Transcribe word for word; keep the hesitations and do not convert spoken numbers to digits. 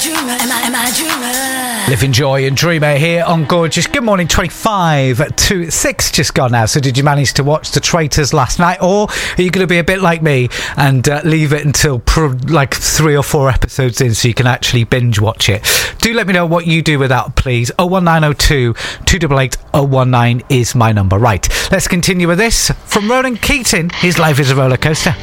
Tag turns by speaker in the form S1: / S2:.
S1: dreamer? Am I, am I a dreamer?
S2: Living Joy and Dreamer here on Gorgeous. Good morning, twenty-five to six just gone now. So did you manage to watch The Traitors last night? Or are you going to be a bit like me and uh, leave it until pro- like three or four episodes in so you can actually binge watch it? Do let me know what you do with that, please. oh one nine oh two, two eight eight, oh one nine is my number. Right, let's continue with this. From Ronan Keating, his life is a roller coaster.